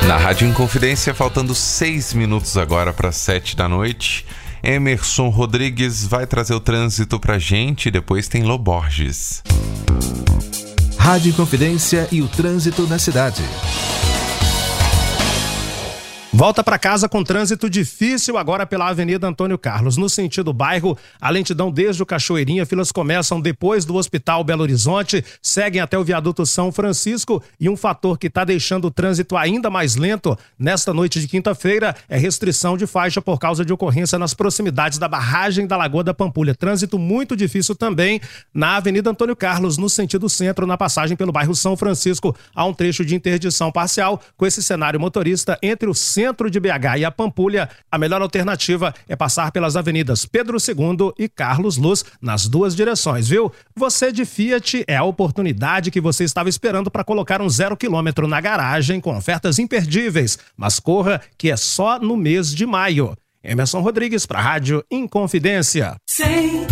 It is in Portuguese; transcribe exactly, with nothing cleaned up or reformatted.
Na Rádio Inconfidência, faltando seis minutos agora para sete da noite, Emerson Rodrigues vai trazer o trânsito pra gente e depois tem Lô Borges. Rádio Inconfidência e o trânsito na cidade. Volta para casa com trânsito difícil agora pela Avenida Antônio Carlos. No sentido bairro, a lentidão desde o Cachoeirinha, filas começam depois do Hospital Belo Horizonte, seguem até o viaduto São Francisco e um fator que está deixando o trânsito ainda mais lento nesta noite de quinta-feira é restrição de faixa por causa de ocorrência nas proximidades da barragem da Lagoa da Pampulha. Trânsito muito difícil também na Avenida Antônio Carlos, no sentido centro, na passagem pelo bairro São Francisco. Há um trecho de interdição parcial com esse cenário motorista entre o centro Centro de B H e a Pampulha. A melhor alternativa é passar pelas avenidas Pedro segundo e Carlos Luz nas duas direções, viu? Você de Fiat, é a oportunidade que você estava esperando para colocar um zero quilômetro na garagem com ofertas imperdíveis, mas corra que é só no mês de maio. Emerson Rodrigues para a Rádio Inconfidência. Sim.